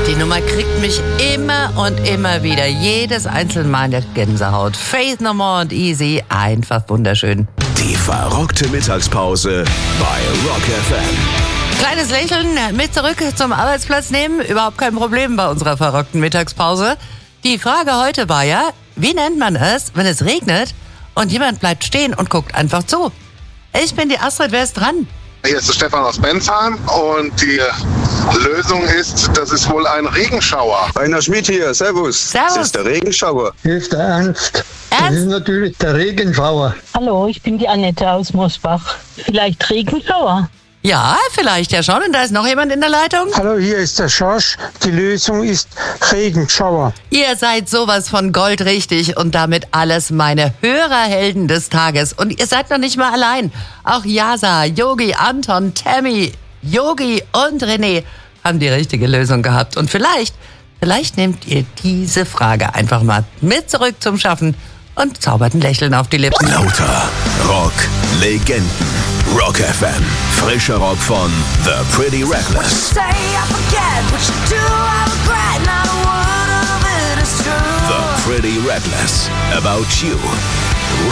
Die Nummer kriegt mich immer und immer wieder, jedes einzelne Mal in der Gänsehaut. Faith No More und Easy, einfach wunderschön. Die verrockte Mittagspause bei Rock FM. Kleines Lächeln mit zurück zum Arbeitsplatz nehmen, überhaupt kein Problem bei unserer verrockten Mittagspause. Die Frage heute war ja, wie nennt man es, wenn es regnet und jemand bleibt stehen und guckt einfach zu? Ich bin die Astrid, wer ist dran? Hier ist der Stefan aus Bensheim und die Lösung ist, das ist wohl ein Regenschauer. Rainer Schmidt hier, servus. Servus. Das ist der Regenschauer. Hier ist der Ernst. Das Ernst? ist natürlich der Regenschauer. Hallo, ich bin die Annette aus Mosbach. Vielleicht Regenschauer? Ja, vielleicht ja schon. Und da ist noch jemand in der Leitung? Hallo, hier ist der Schorsch. Die Lösung ist Regenschauer. Ihr seid sowas von goldrichtig und damit alles meine Hörerhelden des Tages. Und ihr seid noch nicht mal allein. Auch Yasa, Yogi, Anton, Tammy, Yogi und René haben die richtige Lösung gehabt. Und vielleicht nehmt ihr diese Frage einfach mal mit zurück zum Schaffen und zaubert ein Lächeln auf die Lippen. Lauter Rock Legenden. Rock FM. Frischer Rock von The Pretty Reckless. The Pretty Reckless. About You.